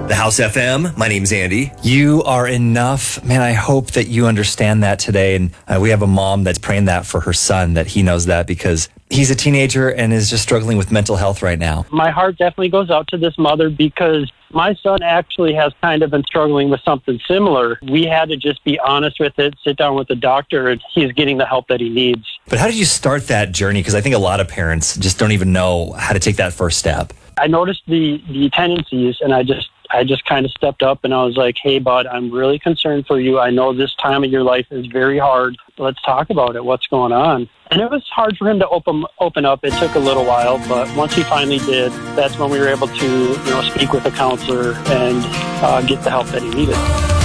The House FM, my name's Andy. You are enough. Man, I hope that you understand that today. And we have a mom that's praying that for her son, that he knows that because he's a teenager and is just struggling with mental health right now. My heart definitely goes out to this mother because my son actually has kind of been struggling with something similar. We had to just be honest with it, sit down with the doctor, and he's getting the help that he needs. But how did you start that journey? Because I think a lot of parents just don't even know how to take that first step. I noticed the tendencies, and I just kind of stepped up and I was like, hey, bud, I'm really concerned for you. I know this time of your life is very hard. Let's talk about it. What's going on? And it was hard for him to open up. It took a little while, but once he finally did, that's when we were able to, speak with a counselor and get the help that he needed.